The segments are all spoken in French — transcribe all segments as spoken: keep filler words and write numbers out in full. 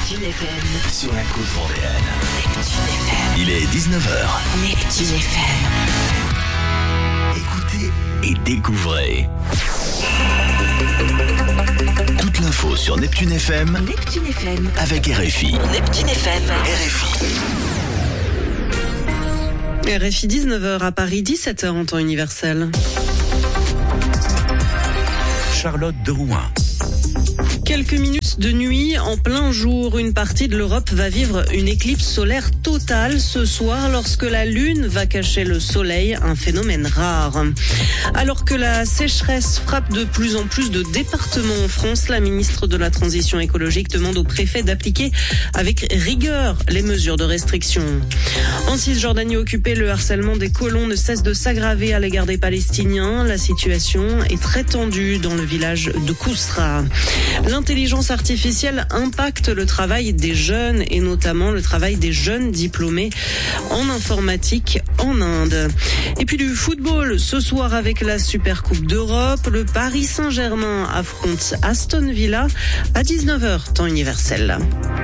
Neptune F M. Sur la côte vendéenne. Neptune F M. Il est dix-neuf heures. Neptune F M. Écoutez et découvrez. Toute l'info sur Neptune F M. Neptune F M. Avec R F I. Neptune F M. R F I. R F I dix-neuf heures à Paris, dix-sept heures en temps universel. Charlotte de Rouen. Quelques minutes de nuit en plein jour, une partie de l'Europe va vivre une éclipse solaire totale ce soir lorsque la Lune va cacher le soleil, un phénomène rare. Alors que la sécheresse frappe de plus en plus de départements en France, la ministre de la Transition écologique demande au préfet d'appliquer avec rigueur les mesures de restriction. En Cisjordanie occupée, le harcèlement des colons ne cesse de s'aggraver à l'égard des Palestiniens. La situation est très tendue dans le village de Kousra. L'intelligence artificielle impacte le travail des jeunes et notamment le travail des jeunes diplômés en informatique en Inde. Et puis du football, ce soir avec la Super Coupe d'Europe, le Paris Saint-Germain affronte Aston Villa à dix-neuf heures, temps universel.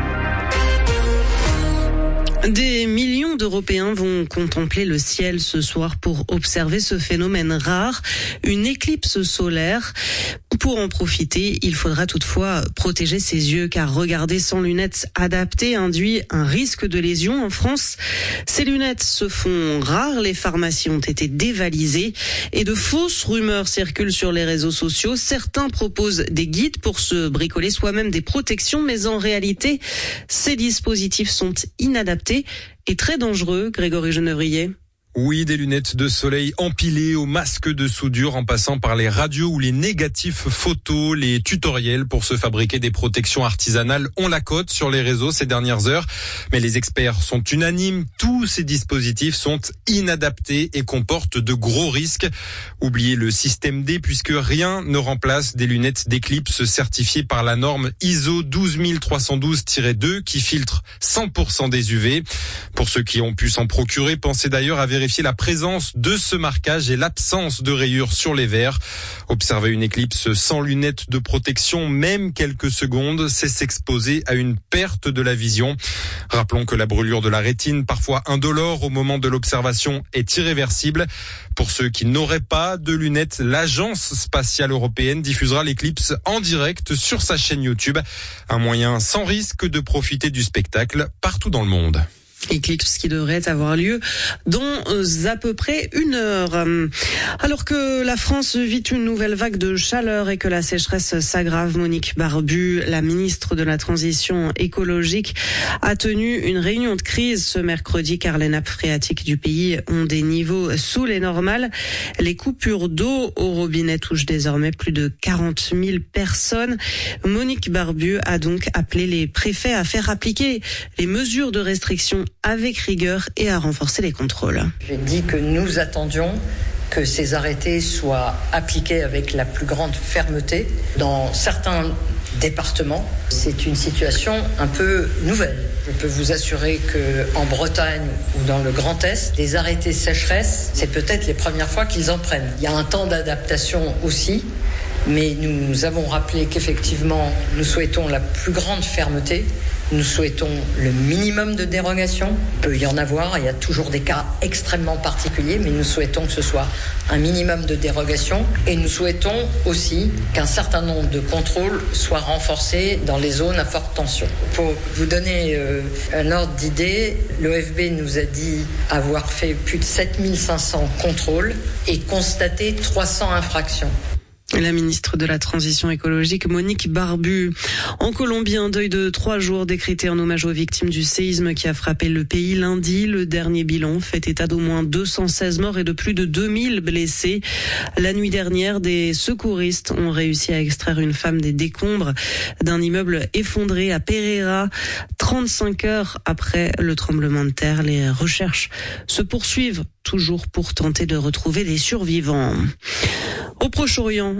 Des millions d'Européens vont contempler le ciel ce soir pour observer ce phénomène rare, une éclipse solaire. Pour en profiter, il faudra toutefois protéger ses yeux car regarder sans lunettes adaptées induit un risque de lésion. En France, ces lunettes se font rares, les pharmacies ont été dévalisées et de fausses rumeurs circulent sur les réseaux sociaux. Certains proposent des guides pour se bricoler soi-même des protections, mais en réalité, ces dispositifs sont inadaptés et très dangereux. Grégory Genevrier. Oui, des lunettes de soleil empilées aux masques de soudure en passant par les radios ou les négatifs photos, les tutoriels pour se fabriquer des protections artisanales ont la cote sur les réseaux ces dernières heures. Mais les experts sont unanimes, tous ces dispositifs sont inadaptés et comportent de gros risques. Oubliez le système D puisque rien ne remplace des lunettes d'éclipse certifiées par la norme I S O douze mille trois cent douze tiret deux qui filtre cent pour cent des U V. Pour ceux qui ont pu s'en procurer, pensez d'ailleurs à vérifier Vérifier la présence de ce marquage et l'absence de rayures sur les verres. Observer une éclipse sans lunettes de protection, même quelques secondes, c'est s'exposer à une perte de la vision. Rappelons que la brûlure de la rétine, parfois indolore au moment de l'observation, est irréversible. Pour ceux qui n'auraient pas de lunettes, l'Agence spatiale européenne diffusera l'éclipse en direct sur sa chaîne YouTube. Un moyen sans risque de profiter du spectacle partout dans le monde. Éclipse qui devrait avoir lieu dans à peu près une heure. Alors que la France vit une nouvelle vague de chaleur et que la sécheresse s'aggrave, Monique Barbu, la ministre de la Transition écologique, a tenu une réunion de crise ce mercredi car les nappes phréatiques du pays ont des niveaux sous les normales. Les coupures d'eau au robinet touchent désormais plus de quarante mille personnes. Monique Barbu a donc appelé les préfets à faire appliquer les mesures de restriction avec rigueur et à renforcer les contrôles. J'ai dit que nous attendions que ces arrêtés soient appliqués avec la plus grande fermeté. Dans certains départements, c'est une situation un peu nouvelle. Je peux vous assurer qu'en Bretagne ou dans le Grand Est, des arrêtés sécheresse, c'est peut-être les premières fois qu'ils en prennent. Il y a un temps d'adaptation aussi, mais nous avons rappelé qu'effectivement, nous souhaitons la plus grande fermeté. Nous souhaitons le minimum de dérogation. Il peut y en avoir, il y a toujours des cas extrêmement particuliers, mais nous souhaitons que ce soit un minimum de dérogation. Et nous souhaitons aussi qu'un certain nombre de contrôles soient renforcés dans les zones à forte tension. Pour vous donner euh, un ordre d'idée, l'O F B nous a dit avoir fait plus de sept mille cinq cents contrôles et constaté trois cents infractions. La ministre de la Transition écologique, Monique Barbu. En Colombie, un deuil de trois jours décrété en hommage aux victimes du séisme qui a frappé le pays lundi. Le dernier bilan fait état d'au moins deux cent seize morts et de plus de deux mille blessés. La nuit dernière, des secouristes ont réussi à extraire une femme des décombres d'un immeuble effondré à Pereira. trente-cinq heures après le tremblement de terre, les recherches se poursuivent toujours pour tenter de retrouver des survivants. Au Proche-Orient,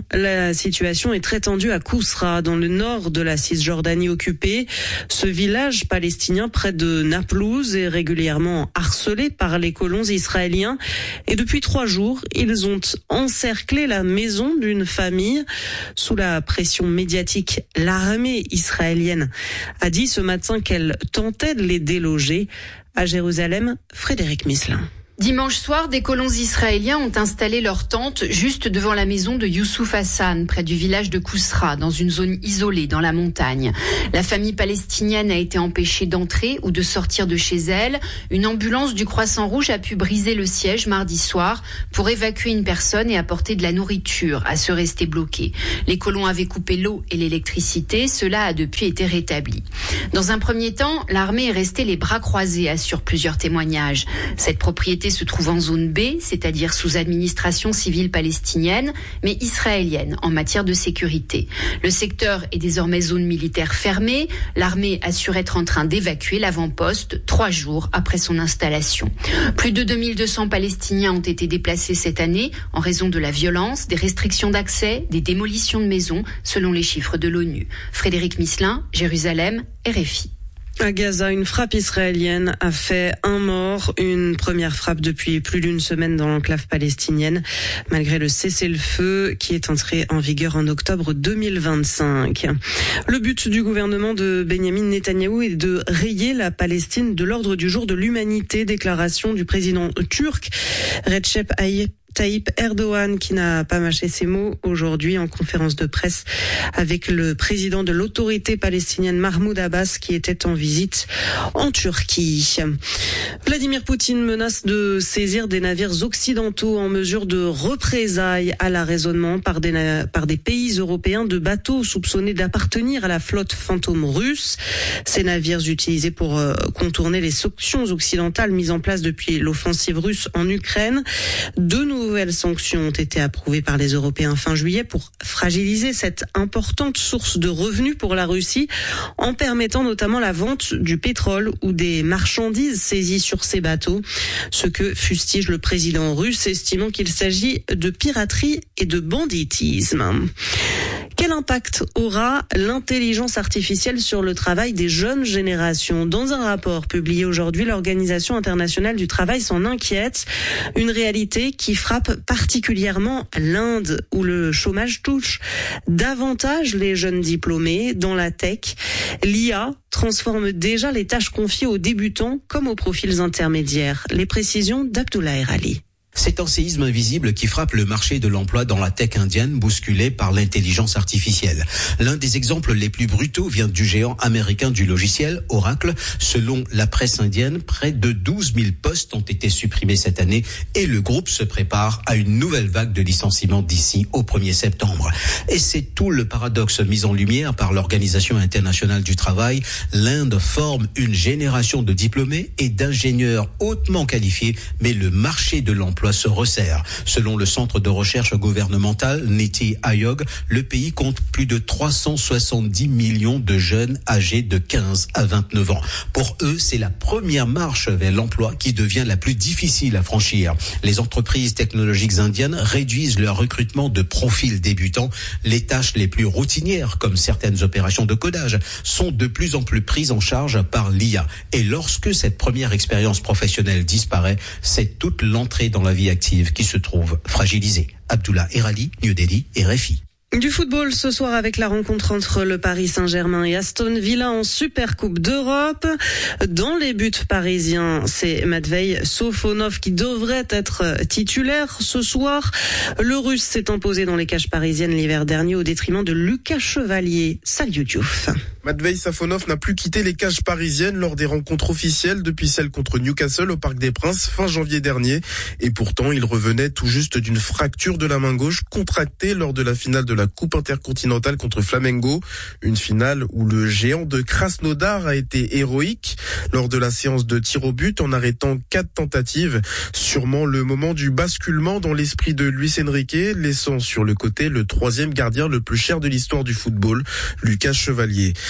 la situation est très tendue à Kousra, dans le nord de la Cisjordanie occupée. Ce village palestinien près de Naplouse est régulièrement harcelé par les colons israéliens. Et depuis trois jours, ils ont encerclé la maison d'une famille. Sous la pression médiatique, l'armée israélienne a dit ce matin qu'elle tentait de les déloger. À Jérusalem, Frédéric Mislin. Dimanche soir, des colons israéliens ont installé leur tente juste devant la maison de Youssouf Hassan, près du village de Kousra, dans une zone isolée dans la montagne. La famille palestinienne a été empêchée d'entrer ou de sortir de chez elle. Une ambulance du Croissant Rouge a pu briser le siège mardi soir pour évacuer une personne et apporter de la nourriture à ceux restés bloqués. Les colons avaient coupé l'eau et l'électricité. Cela a depuis été rétabli. Dans un premier temps, l'armée est restée les bras croisés, assurent plusieurs témoignages. Cette propriété se trouve en zone B, c'est-à-dire sous administration civile palestinienne, mais israélienne en matière de sécurité. Le secteur est désormais zone militaire fermée. L'armée assure être en train d'évacuer l'avant-poste trois jours après son installation. Plus de deux mille deux cents Palestiniens ont été déplacés cette année en raison de la violence, des restrictions d'accès, des démolitions de maisons, selon les chiffres de l'ONU. Frédéric Mislin, Jérusalem, R F I. À Gaza, une frappe israélienne a fait un mort, une première frappe depuis plus d'une semaine dans l'enclave palestinienne, malgré le cessez-le-feu qui est entré en vigueur en octobre deux mille vingt-cinq. Le but du gouvernement de Benyamin Netanyahou est de rayer la Palestine de l'ordre du jour de l'humanité, déclaration du président turc Recep Tayyip Erdogan, qui n'a pas mâché ses mots aujourd'hui en conférence de presse avec le président de l'autorité palestinienne Mahmoud Abbas, qui était en visite en Turquie. Vladimir Poutine menace de saisir des navires occidentaux en mesure de représailles à l'arraisonnement par des, na- par des pays européens de bateaux soupçonnés d'appartenir à la flotte fantôme russe. Ces navires utilisés pour euh, contourner les sanctions occidentales mises en place depuis l'offensive russe en Ukraine. De nouveau, nouvelles sanctions ont été approuvées par les Européens fin juillet pour fragiliser cette importante source de revenus pour la Russie, en permettant notamment la vente du pétrole ou des marchandises saisies sur ces bateaux. Ce que fustige le président russe, estimant qu'il s'agit de piraterie et de banditisme. Quel impact aura l'intelligence artificielle sur le travail des jeunes générations ? Dans un rapport publié aujourd'hui, l'Organisation internationale du travail s'en inquiète. Une réalité qui frappe particulièrement l'Inde, où le chômage touche davantage les jeunes diplômés. Dans la tech, l'I A transforme déjà les tâches confiées aux débutants comme aux profils intermédiaires. Les précisions d'Abdoulaye Ali. C'est un séisme invisible qui frappe le marché de l'emploi dans la tech indienne, bousculé par l'intelligence artificielle. L'un des exemples les plus brutaux vient du géant américain du logiciel, Oracle. Selon la presse indienne, près de douze mille postes ont été supprimés cette année et le groupe se prépare à une nouvelle vague de licenciements d'ici au premier septembre. Et c'est tout le paradoxe mis en lumière par l'Organisation internationale du travail. L'Inde forme une génération de diplômés et d'ingénieurs hautement qualifiés, mais le marché de l'emploi se resserre. Selon le centre de recherche gouvernemental Niti Aayog, le pays compte plus de trois cent soixante-dix millions de jeunes âgés de quinze à vingt-neuf ans. Pour eux, c'est la première marche vers l'emploi qui devient la plus difficile à franchir. Les entreprises technologiques indiennes réduisent leur recrutement de profils débutants. Les tâches les plus routinières, comme certaines opérations de codage, sont de plus en plus prises en charge par l'I A. Et lorsque cette première expérience professionnelle disparaît, c'est toute l'entrée dans la vie active qui se trouve fragilisée. Abdullah Erali, New Delhi, R F I. Du football ce soir avec la rencontre entre le Paris Saint-Germain et Aston Villa en Supercoupe d'Europe. Dans les buts parisiens, c'est Matvei Sofonov qui devrait être titulaire ce soir. Le Russe s'est imposé dans les cages parisiennes l'hiver dernier au détriment de Lucas Chevalier. Salut Diouf. Matvei Sofonov n'a plus quitté les cages parisiennes lors des rencontres officielles depuis celle contre Newcastle au Parc des Princes fin janvier dernier. Et pourtant, il revenait tout juste d'une fracture de la main gauche contractée lors de la finale de la Coupe intercontinentale contre Flamengo. Une finale où le géant de Krasnodar a été héroïque lors de la séance de tir au but en arrêtant quatre tentatives. Sûrement le moment du basculement dans l'esprit de Luis Enrique, laissant sur le côté le troisième gardien le plus cher de l'histoire du football, Lucas Chevalier.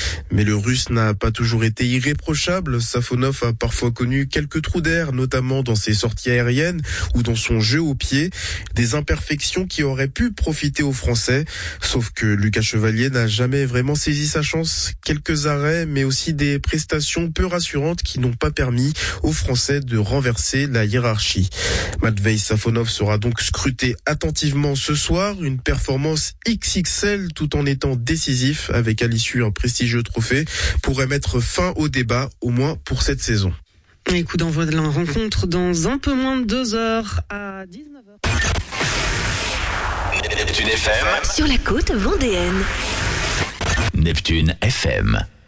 Mais le Russe n'a pas toujours été irréprochable. Safonov a parfois connu quelques trous d'air, notamment dans ses sorties aériennes ou dans son jeu au pied. Des imperfections qui auraient pu profiter aux Français. Sauf que Lucas Chevalier n'a jamais vraiment saisi sa chance. Quelques arrêts, mais aussi des prestations peu rassurantes qui n'ont pas permis aux Français de renverser la hiérarchie. Matvei Safonov sera donc scruté attentivement ce soir. Une performance X X L tout en étant décisif avec à l'issue un prestigieux trophée pourrait mettre fin au débat, au moins pour cette saison. Et coup d'envoi de la rencontre dans un peu moins de deux heures à dix-neuf heures. Neptune F M. Sur la côte vendéenne. Neptune F M.